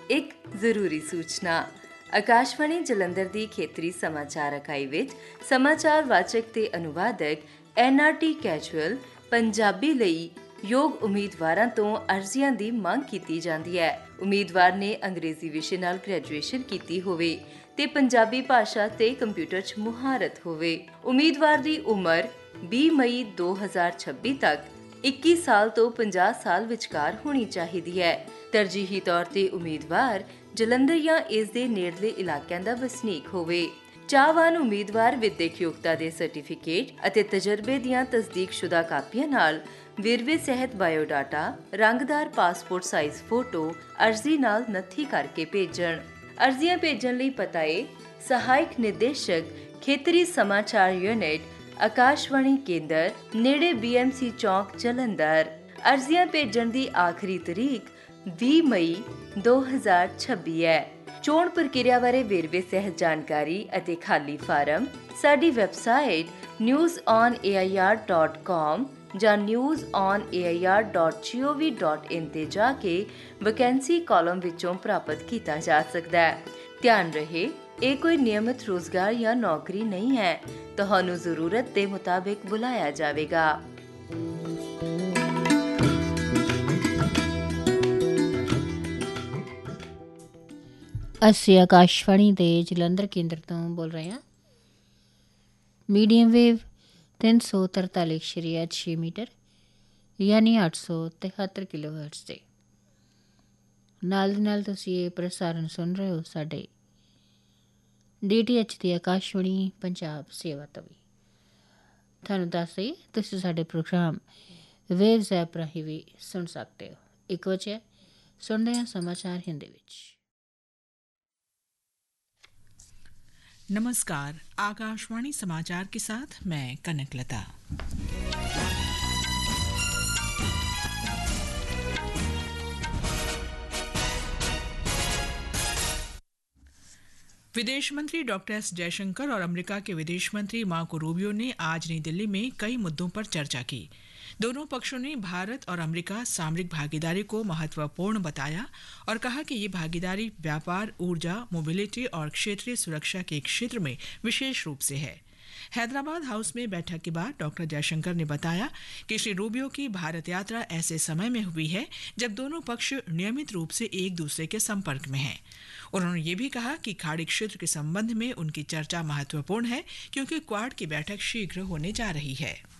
ਇੱਕ ਜ਼ਰੂਰੀ ਸੂਚਨਾ। ਆਕਾਸ਼ਵਾਣੀ ਜਲੰਧਰ ਦੀ ਖੇਤਰੀ ਸਮਾਚਾਰ ਇਕਾਈ ਵਿੱਚ ਸਮਾਚਾਰ ਵਾਚਕ ਤੇ ਅਨੁਵਾਦਕ NRT ਕੈਜੂਅਲ ਪੰਜਾਬੀ ਲਈ ਯੋਗ ਉਮੀਦਵਾਰਾਂ ਤੋਂ ਅਰਜ਼ੀਆਂ ਦੀ ਮੰਗ ਕੀਤੀ ਜਾਂਦੀ ਹੈ। ਉਮੀਦਵਾਰ ਨੇ ਅੰਗਰੇਜ਼ੀ ਵਿਸ਼ੇ ਨਾਲ ਗ੍ਰੈਜੂਏਸ਼ਨ ਕੀਤੀ ਹੋਵੇ ਤੇ ਪੰਜਾਬੀ ਭਾਸ਼ਾ ਤੇ ਕੰਪਿਊਟਰ 'ਚ ਮੁਹਾਰਤ ਹੋਵੇ। ਉਮੀਦਵਾਰ ਦੀ ਉਮਰ 20 ਮਈ 2026 ਤੱਕ 21 ਸਾਲ ਤੋਂ 50 ਸਾਲ ਵਿਚਕਾਰ ਹੋਣੀ ਚਾਹੀਦੀ ਹੈ। ਤਰਜੀਹੀ ਤੌਰ ਤੇ ਉਮੀਦਵਾਰ ਜਲੰਧਰ ਜਾਂ ਇਸ ਦੇ ਨੇੜਲੇ ਇਲਾਕਿਆਂ ਦਾ ਵਸਨੀਕ ਹੋਵੇ। ਚਾਹਵਾਨ ਉਮੀਦਵਾਰ ਵਿਦਿਅਕ ਯੋਗਤਾ ਦੇ ਸਰਟੀਫਿਕੇਟ ਅਤੇ ਤਜਰਬੇ ਦੀਆਂ ਤਸਦੀਕਸ਼ੁਦਾ ਕਾਪੀਆਂ ਨਾਲ ਵੇਰਵੇ ਸਹਿਤ ਬਾਇਓਡਾਟਾ, ਰੰਗਦਾਰ ਪਾਸਪੋਰਟ ਸਾਈਜ਼ ਫੋਟੋ ਅਰਜ਼ੀ ਨਾਲ ਨੱਥੀ ਕਰਕੇ ਭੇਜਣ। ਅਰਜ਼ੀਆਂ ਭੇਜਣ ਲਈ ਪਤਾ ਹੈ ਸਹਾਇਕ ਨਿਰਦੇਸ਼ਕ ਖੇਤਰੀ ਸਮਾਚਾਰ ਯੂਨਿਟ, ਆਕਾਸ਼ਵਾਣੀ ਕੇਂਦਰ, ਨੇੜੇ BMC ਚੌਕ, ਜਲੰਧਰ। ਅਰਜ਼ੀਆਂ ਭੇਜਣ ਦੀ ਆਖਰੀ ਤਰੀਕ 20 ਮਈ 2026 ਹੈ। ਚੋਣ ਪ੍ਰਕਿਰਿਆ ਬਾਰੇ ਵੇਰਵੇ ਸਹਿਤ ਜਾਣਕਾਰੀ ਅਤੇ ਖਾਲੀ ਫਾਰਮ ਸਾਡੀ ਵੈਬਸਾਈਟ newsonair.com ਜਾਂ newsonair.gov.in ਤੇ ਜਾ ਕੇ ਵੈਕੈਂਸੀ ਕਾਲਮ ਵਿੱਚੋਂ ਪ੍ਰਾਪਤ ਕੀਤਾ ਜਾ ਸਕਦਾ ਹੈ। ਧਿਆਨ ਰਹੇ, ਇਹ ਕੋਈ ਨਿਯਮਿਤ ਰੋਜ਼ਗਾਰ ਜਾਂ ਨੌਕਰੀ ਨਹੀਂ ਹੈ। ਤੁਹਾਨੂੰ ਜ਼ਰੂਰਤ ਦੇ ਮੁਤਾਬਿਕ ਬੁਲਾਇਆ ਜਾਵੇਗਾ। ਅਸੀਂ ਆਕਾਸ਼ਵਾਣੀ ਦੇ ਜਲੰਧਰ ਕੇਂਦਰ ਤੋਂ ਬੋਲ ਰਹੇ ਹਾਂ। ਮੀਡੀਅਮ ਵੇਵ 343.6 ਮੀਟਰ ਯਾਨੀ 873 ਕਿਲੋਹਰਟਜ਼ ਤੇ ਨਾਲ ਦੀ ਨਾਲ ਤੁਸੀਂ ਇਹ ਪ੍ਰਸਾਰਣ ਸੁਣ ਰਹੇ ਹੋ ਸਾਡੇ DTH ਦੀ ਆਕਾਸ਼ਵਾਣੀ ਪੰਜਾਬ ਸੇਵਾ ਤੋਂ ਵੀ। ਤੁਹਾਨੂੰ ਦੱਸ ਦਈਏ ਤੁਸੀਂ ਸਾਡੇ ਪ੍ਰੋਗਰਾਮ ਵੇਵਜ਼ ਐਪ ਰਾਹੀਂ ਵੀ ਸੁਣ ਸਕਦੇ ਹੋ। 1 ਵਜੇ ਸੁਣਦੇ ਹਾਂ समाचार हिंदी ਵਿੱਚ। नमस्कार, आकाशवाणी समाचार के साथ मैं कनकलता। विदेश मंत्री डॉक्टर एस जयशंकर और अमेरिका के विदेश मंत्री मार्को रूबियो ने आज नई दिल्ली में कई मुद्दों पर चर्चा की। दोनों पक्षों ने भारत और अमेरिका सामरिक भागीदारी को महत्वपूर्ण बताया और कहा कि ये भागीदारी व्यापार, ऊर्जा, मोबिलिटी और क्षेत्रीय सुरक्षा के क्षेत्र में विशेष रूप से है। हैदराबाद हाउस में बैठक के बाद डॉक्टर जयशंकर ने बताया कि श्री रूबियो की भारत यात्रा ऐसे समय में हुई है जब दोनों पक्ष नियमित रूप से एक दूसरे के संपर्क में हैं। उन्होंने ये भी कहा कि खाड़ी क्षेत्र के संबंध में उनकी चर्चा महत्वपूर्ण है क्योंकि क्वाड की बैठक शीघ्र होने जा रही है।